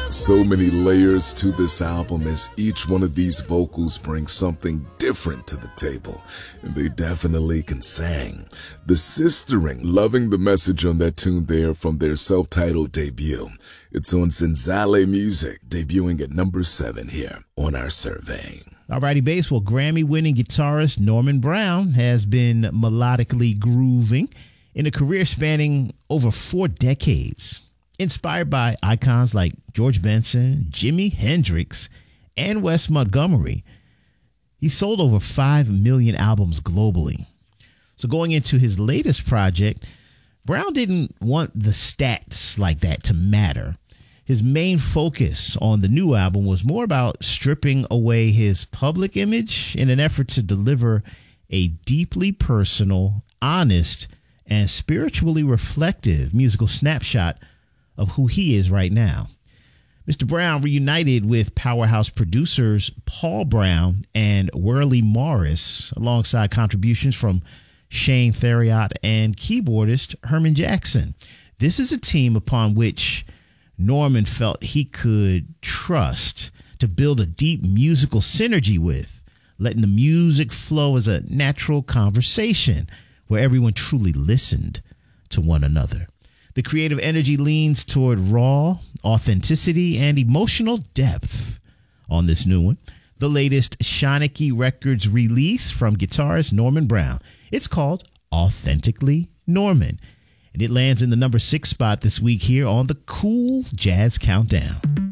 So many layers to this album as each one of these vocals brings something different to the table. And they definitely can sing. The Sistering, loving the message on that tune there from their self-titled debut. It's on Zenzale Music, debuting at number 7 here on our survey. Alrighty, bass. Well, Grammy-winning guitarist Norman Brown has been melodically grooving in a career spanning over 4 decades. Inspired by icons like George Benson, Jimi Hendrix, and Wes Montgomery, he sold over 5 million albums globally. So going into his latest project, Brown didn't want the stats like that to matter. His main focus on the new album was more about stripping away his public image in an effort to deliver a deeply personal, honest, and spiritually reflective musical snapshot of who he is right now. Mr. Brown reunited with powerhouse producers Paul Brown and Worley Morris, alongside contributions from Shane Theriot and keyboardist Herman Jackson. This is a team upon which Norman felt he could trust to build a deep musical synergy with, letting the music flow as a natural conversation where everyone truly listened to one another. The creative energy leans toward raw authenticity and emotional depth on this new one. The latest Shanachie Records release from guitarist Norman Brown. It's called Authentically Norman, and it lands in the number 6 spot this week here on the Cool Jazz Countdown.